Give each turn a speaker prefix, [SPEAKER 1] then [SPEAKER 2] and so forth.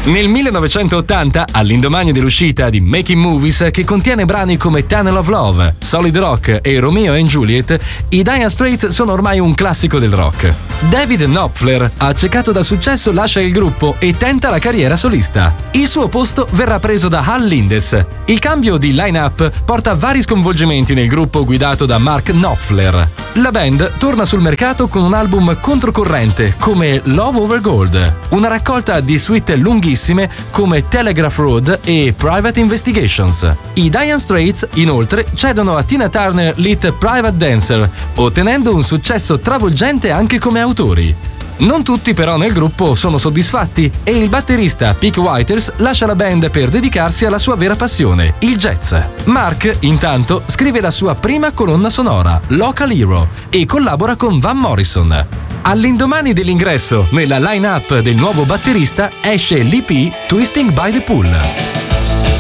[SPEAKER 1] Nel 1980, all'indomani dell'uscita di Making Movies, che contiene brani come Tunnel of Love, Solid Rock e Romeo and Juliet, i Dire Straits sono ormai un classico del rock. David Knopfler, accecato dal successo, lascia il gruppo e tenta la carriera solista. Il suo posto verrà preso da Hal Lindes. Il cambio di line-up porta a vari sconvolgimenti nel gruppo guidato da Mark Knopfler. La band torna sul mercato con un album controcorrente come Love Over Gold, una raccolta di suite lunghissime come Telegraph Road e Private Investigations. I Dire Straits, inoltre, cedono a Tina Turner l'hit Private Dancer, ottenendo un successo travolgente anche come autori. Non tutti però nel gruppo sono soddisfatti e il batterista Pete Withers lascia la band per dedicarsi alla sua vera passione, il jazz. Mark, intanto, scrive la sua prima colonna sonora, Local Hero, e collabora con Van Morrison. All'indomani dell'ingresso nella line-up del nuovo batterista esce l'EP Twisting by the Pool.